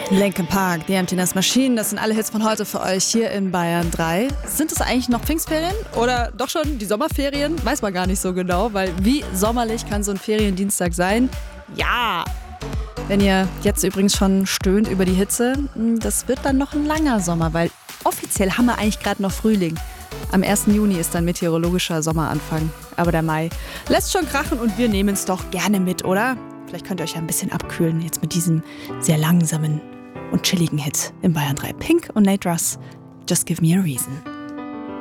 Linkin Park, The Emptiness Machine, das sind alle Hits von heute für euch hier in Bayern 3. Sind es eigentlich noch Pfingstferien oder doch schon die Sommerferien? Weiß man gar nicht so genau, weil wie sommerlich kann so ein Feriendienstag sein? Ja! Wenn ihr jetzt übrigens schon stöhnt über die Hitze, das wird dann noch ein langer Sommer, weil offiziell haben wir eigentlich gerade noch Frühling. Am 1. Juni ist dann meteorologischer Sommeranfang. Aber der Mai lässt schon krachen und wir nehmen es doch gerne mit, oder? Vielleicht könnt ihr euch ja ein bisschen abkühlen jetzt mit diesem sehr langsamen und chilligen Hit in Bayern 3. Pink und Nate Russ, Just Give Me a Reason.